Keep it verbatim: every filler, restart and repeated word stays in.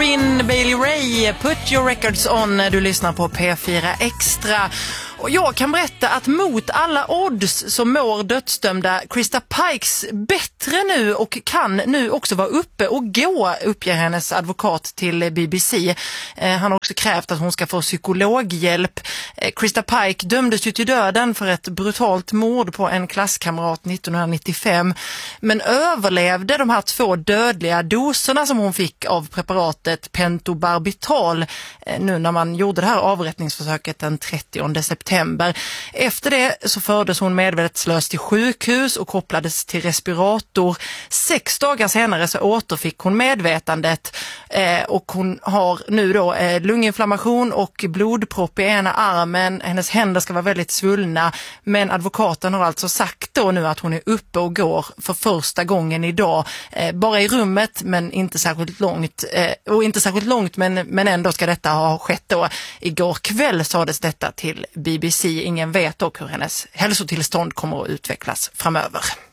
Corinne Bailey Rae, Put Your Records On. Du lyssnar på P fyra Extra. Och jag kan berätta att mot alla odds så mår dödsdömda Krista Pikes bättre nu och kan nu också vara uppe och gå, uppger hennes advokat till B B C. Eh, han har också krävt att hon ska få psykologhjälp. Eh, Krista Pike dömdes ju till döden för ett brutalt mord på en klasskamrat nittonhundranittiofem, men överlevde de här två dödliga doserna som hon fick av preparatet pentobarbital eh, nu när man gjorde det här avrättningsförsöket den trettionde september. Efter det så fördes hon medvetslös till sjukhus och kopplades till respirator. Sex dagar senare så återfick hon medvetandet eh, och hon har nu då eh, lunginflammation och blodpropp i ena armen. Hennes händer ska vara väldigt svullna, men advokaten har alltså sagt då nu att hon är uppe och går för första gången idag. Eh, bara i rummet, men inte särskilt långt. Eh, och inte särskilt långt, men, men ändå ska detta ha skett då. Igår kväll sades detta till B B C. Ingen vet dock hur hennes hälsotillstånd kommer att utvecklas framöver.